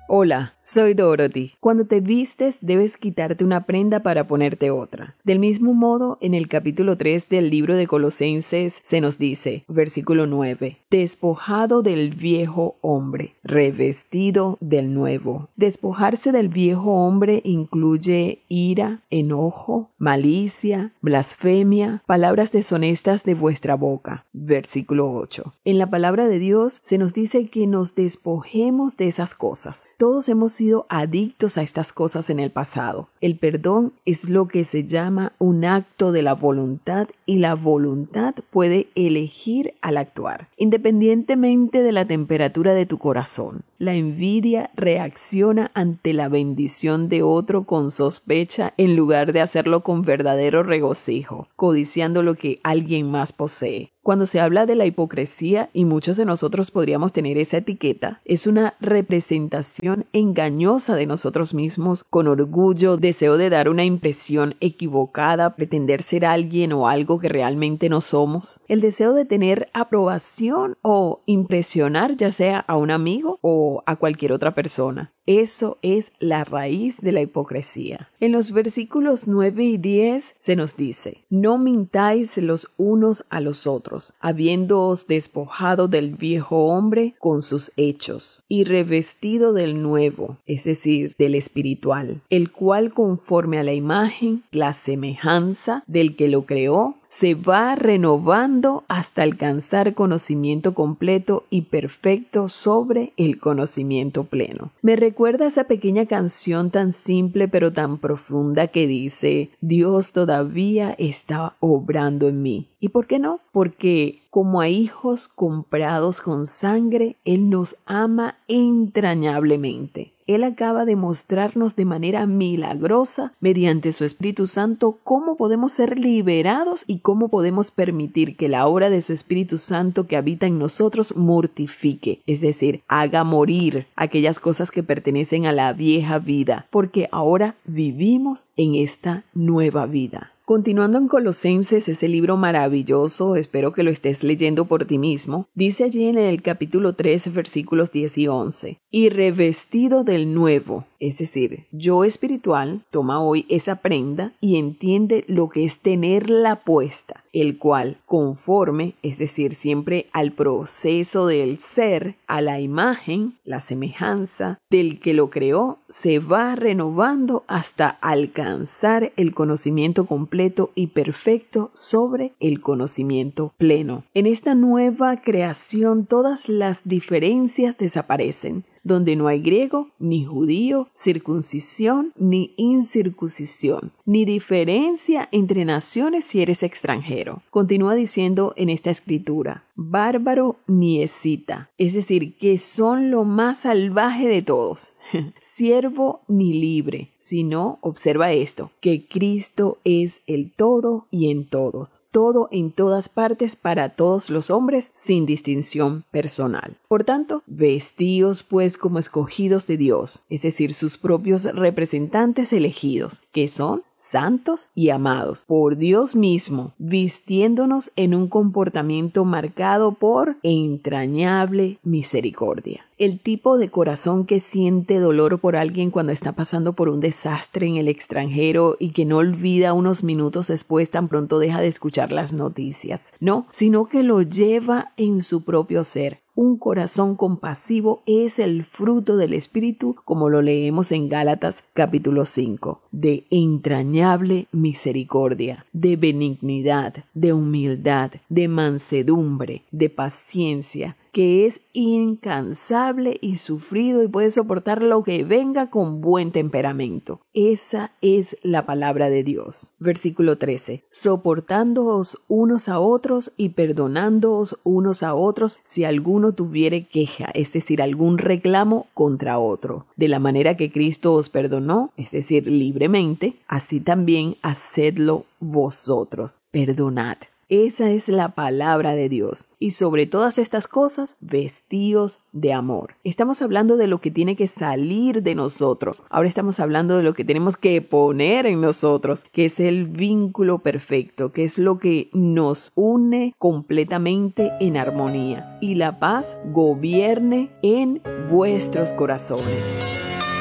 Hola, soy Dorothy. Cuando te vistes, debes quitarte una prenda para ponerte otra. Del mismo modo, en el capítulo 3 del libro de Colosenses se nos dice, versículo 9, despojado del viejo hombre, revestido del nuevo. Despojarse del viejo hombre incluye ira, enojo, malicia, blasfemia, palabras deshonestas de vuestra boca. Versículo 8. En la palabra de Dios se nos dice que nos despojemos de esas cosas. Todos hemos sido adictos a estas cosas en el pasado. El perdón es lo que se llama un acto de la voluntad y la voluntad puede elegir al actuar, independientemente de la temperatura de tu corazón. La envidia reacciona ante la bendición de otro con sospecha en lugar de hacerlo con verdadero regocijo, codiciando lo que alguien más posee. Cuando se habla de la hipocresía, y muchos de nosotros podríamos tener esa etiqueta, es una representación engañosa de nosotros mismos con orgullo, deseo de dar una impresión equivocada, pretender ser alguien o algo que realmente no somos, el deseo de tener aprobación o impresionar ya sea a un amigo o a cualquier otra persona. Eso es la raíz de la hipocresía. En los versículos 9 y 10 se nos dice, no mintáis los unos a los otros, habiéndoos despojado del viejo hombre con sus hechos, y revestido del nuevo, es decir, del espiritual, el cual conforme a la imagen, la semejanza del que lo creó, se va renovando hasta alcanzar conocimiento completo y perfecto sobre el conocimiento pleno. Me recuerda esa pequeña canción tan simple pero tan profunda que dice, Dios todavía está obrando en mí. ¿Y por qué no? Porque como a hijos comprados con sangre, Él nos ama entrañablemente. Él acaba de mostrarnos de manera milagrosa, mediante su Espíritu Santo, cómo podemos ser liberados y cómo podemos permitir que la obra de su Espíritu Santo que habita en nosotros mortifique, es decir, haga morir aquellas cosas que pertenecen a la vieja vida, porque ahora vivimos en esta nueva vida. Continuando en Colosenses, ese libro maravilloso, espero que lo estés leyendo por ti mismo, dice allí en el capítulo 3, versículos 10 y 11, y revestido del nuevo, es decir, yo espiritual, toma hoy esa prenda y entiende lo que es tenerla puesta, el cual conforme, es decir, siempre al proceso del ser, a la imagen, la semejanza del que lo creó, se va renovando hasta alcanzar el conocimiento completo y perfecto sobre el conocimiento pleno. En esta nueva creación todas las diferencias desaparecen, donde no hay griego, ni judío, circuncisión, ni incircuncisión, ni diferencia entre naciones si eres extranjero. Continúa diciendo en esta escritura, bárbaro ni escita, es decir, que son lo más salvaje de todos. Siervo ni libre, sino, observa esto, que Cristo es el todo y en todos, todo en todas partes para todos los hombres sin distinción personal. Por tanto, vestíos pues como escogidos de Dios, es decir, sus propios representantes elegidos, que son santos y amados por Dios mismo, vistiéndonos en un comportamiento marcado por entrañable misericordia. El tipo de corazón que siente dolor por alguien cuando está pasando por un desastre en el extranjero y que no olvida unos minutos después tan pronto deja de escuchar las noticias. No, sino que lo lleva en su propio ser. Un corazón compasivo es el fruto del Espíritu, como lo leemos en Gálatas capítulo 5, de entrañable misericordia, de benignidad, de humildad, de mansedumbre, de paciencia, que es incansable y sufrido y puede soportar lo que venga con buen temperamento. Esa es la palabra de Dios. Versículo 13. Soportándoos unos a otros y perdonándoos unos a otros si alguno tuviere queja, es decir, algún reclamo contra otro. De la manera que Cristo os perdonó, es decir, libremente, así también hacedlo vosotros. Perdonad. Esa es la palabra de Dios. Y sobre todas estas cosas, vestíos de amor. Estamos hablando de lo que tiene que salir de nosotros. Ahora estamos hablando de lo que tenemos que poner en nosotros, que es el vínculo perfecto, que es lo que nos une completamente en armonía. Y la paz gobierne en vuestros corazones.